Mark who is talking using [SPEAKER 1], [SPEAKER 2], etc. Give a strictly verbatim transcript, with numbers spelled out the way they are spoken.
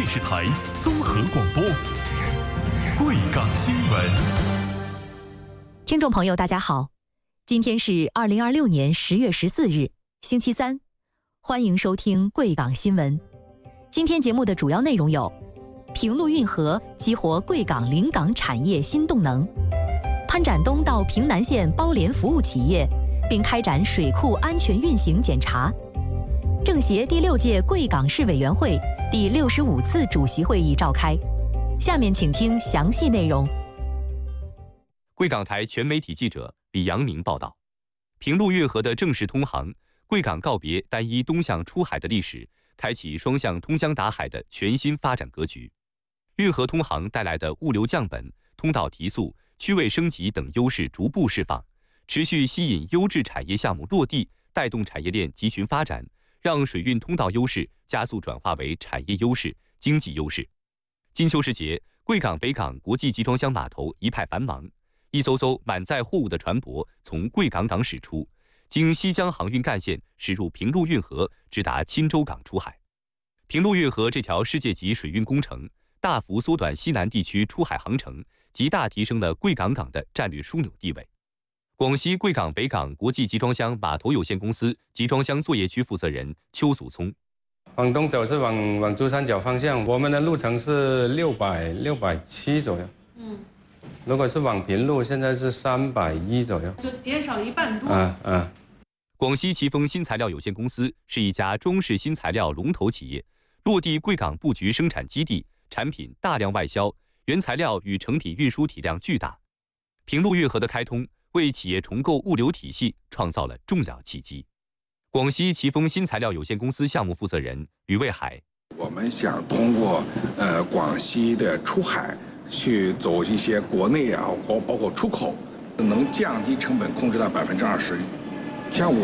[SPEAKER 1] 电视台综合广播，贵港新闻。
[SPEAKER 2] 听众朋友，大家好，今天是二零二六年十月十四日，星期三，欢迎收听贵港新闻。今天节目的主要内容有：平陆运河激活贵港临港产业新动能；潘展东到平南县包联服务企业，并开展水库安全运行检查；政协第六届贵港市委员会第六十五次主席会议召开。下面请听详细内容。
[SPEAKER 3] 贵港台全媒体记者李阳明报道，平陆运河的正式通航，贵港告别单一东向出海的历史，开启双向通江达海的全新发展格局。运河通航带来的物流降本、通道提速、区位升级等优势逐步释放，持续吸引优质产业项目落地，带动产业链集群发展，让水运通道优势加速转化为产业优势、经济优势。金秋时节，贵港北港国际集装箱码头一派繁忙，一艘艘满载货物的船舶从贵港港驶出，经西江航运干线驶入平陆运河，直达钦州港出海。平陆运河这条世界级水运工程，大幅缩短西南地区出海航程，极大提升了贵港港的战略枢纽地位。广西贵港北港国际集装箱码头有限公司集装箱作业区负责人邱祖聪：
[SPEAKER 4] 往东走是往往珠三角方向，我们的路程是六百六百七左右。嗯，如果是往平陆，现在是三百一左右，
[SPEAKER 5] 就减少一半多。
[SPEAKER 4] 啊啊。
[SPEAKER 3] 广西奇丰新材料有限公司是一家装饰新材料龙头企业，落地贵港布局生产基地，产品大量外销，原材料与成品运输体量巨大。平陆运河的开通，为企业重构物流体系创造了重要契机。广西奇丰新材料有限公司项目负责人吕卫海：
[SPEAKER 6] 我们想通过呃广西的出海去走一些国内啊，包包括出口，能降低成本，控制到百分之二十。像我。